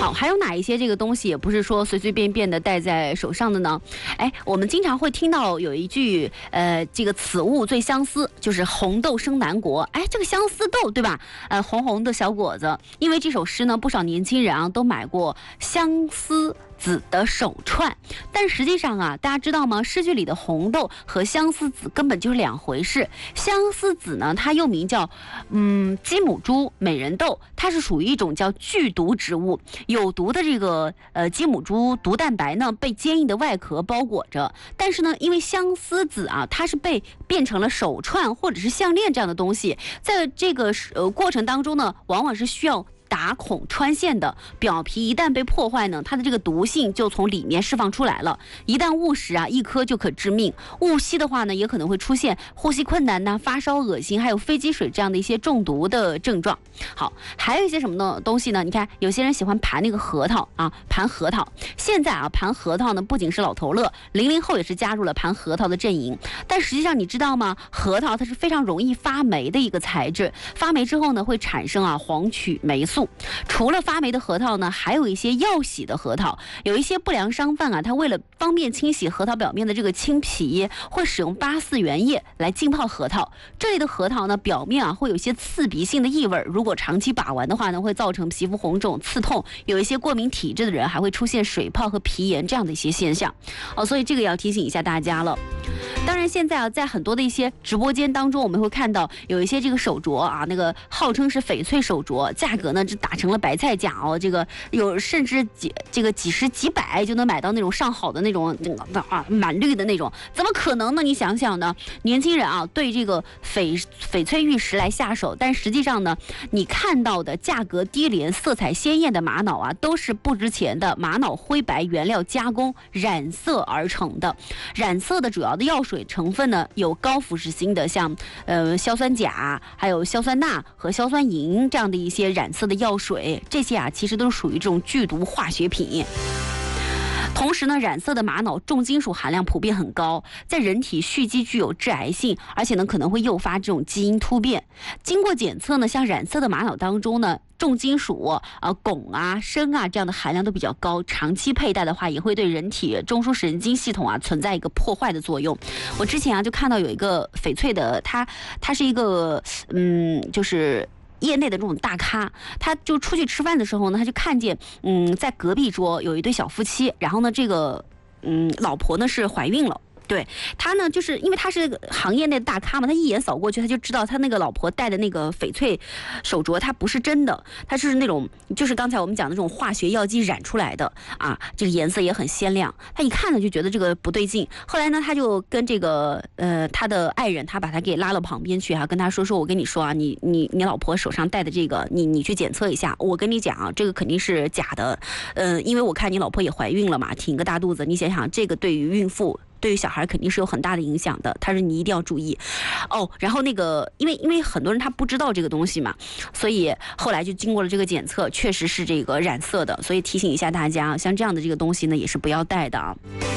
好，还有哪一些这个东西也不是说随随便便的戴在手上的呢？哎，我们经常会听到有一句这个此物最相思，就是红豆生南国。哎，这个相思豆对吧？红红的小果子，因为这首诗呢，不少年轻人啊都买过相思子的手串，但实际上啊，大家知道吗？诗句里的红豆和相思子根本就是两回事。相思子呢，它又名叫鸡母猪、美人豆，它是属于一种叫剧毒植物，有毒的这个鸡母猪毒蛋白呢被坚硬的外壳包裹着，但是呢，因为相思子啊，它是被变成了手串或者是项链这样的东西，在这个过程当中呢，往往是需要打孔穿线的，表皮一旦被破坏呢，它的这个毒性就从里面释放出来了。一旦误食啊，一颗就可致命。误吸的话呢，也可能会出现呼吸困难呐、发烧、恶心，还有飞机水这样的一些中毒的症状。好，还有一些什么的东西呢？你看，有些人喜欢盘那个核桃啊，盘核桃。现在啊，盘核桃呢，不仅是老头乐，00后也是加入了盘核桃的阵营。但实际上，你知道吗？核桃它是非常容易发霉的一个材质，发霉之后呢，会产生黄曲霉素。除了发霉的核桃呢，还有一些要洗的核桃。有一些不良商贩啊，他为了方便清洗核桃表面的这个青皮，会使用8、4原液来浸泡核桃。这类的核桃呢，表面啊会有一些刺鼻性的异味，如果长期把玩的话呢，会造成皮肤红肿、刺痛。有一些过敏体质的人还会出现水泡和皮炎这样的一些现象。所以这个要提醒一下大家了。当然，现在啊，在很多的一些直播间当中，我们会看到有一些这个手镯啊，那个号称是翡翠手镯，价格呢就打成了白菜价这个有甚至几十几百就能买到那种上好的那种满绿的那种，怎么可能呢？你想想呢，年轻人啊对这个翡翠玉石来下手，但实际上呢，你看到的价格低廉、色彩鲜艳的玛瑙啊，都是不值钱的玛瑙灰白原料加工染色而成的。染色的主要的药水成分呢，有高腐蚀性的像硝酸钾、还有硝酸钠和硝酸银这样的一些染色的药水，这些啊其实都是属于这种剧毒化学品。同时呢，染色的玛瑙重金属含量普遍很高，在人体蓄积具有致癌性，而且呢可能会诱发这种基因突变。经过检测呢，像染色的玛瑙当中呢，重金属汞啊、砷啊这样的含量都比较高，长期佩戴的话也会对人体中枢神经系统存在一个破坏的作用。我之前就看到有一个翡翠的，它是一个就是业内的这种大咖，他就出去吃饭的时候呢，他就看见在隔壁桌有一对小夫妻，然后呢这个老婆呢是怀孕了。对，他呢，就是因为他是行业内的大咖嘛，他一眼扫过去，他就知道他那个老婆戴的那个翡翠手镯，它不是真的，它是那种就是刚才我们讲的这种化学药剂染出来的啊，这个颜色也很鲜亮。他一看呢就觉得这个不对劲，后来呢他就跟这个他的爱人，他把他给拉到旁边去跟他说我跟你说啊，你老婆手上戴的这个，你去检测一下，我跟你讲啊，这个肯定是假的，因为我看你老婆也怀孕了嘛，挺个大肚子，你想想这个对于孕妇。对于小孩肯定是有很大的影响的，他说你一定要注意然后那个因为很多人他不知道这个东西嘛，所以后来就经过了这个检测，确实是这个染色的，所以提醒一下大家，像这样的这个东西呢也是不要戴的啊。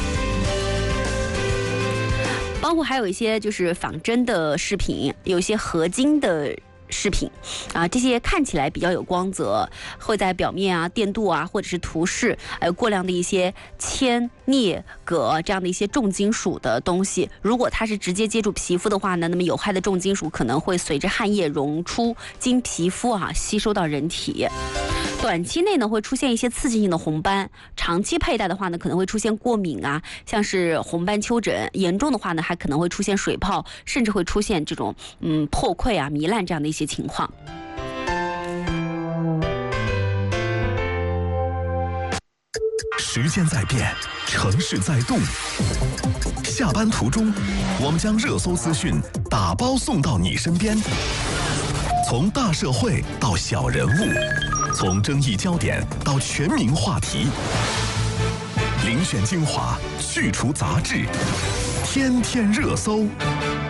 包括还有一些就是仿真的饰品，有一些合金的饰品这些看起来比较有光泽，会在表面电镀或者是涂饰，还有过量的一些铅、镍、铬这样的一些重金属的东西。如果它是直接接触皮肤的话呢，那么有害的重金属可能会随着汗液溶出，经皮肤吸收到人体。短期内呢会出现一些刺激性的红斑，长期佩戴的话呢可能会出现过敏像是红斑丘疹，严重的话呢还可能会出现水泡，甚至会出现这种破溃糜烂这样的一些情况。 时间在变，城市在动。下班途中，我们将热搜资讯打包送到你身边，从大社会到小人物，从争议焦点到全民话题，遴选精华，去除杂质，天天热搜。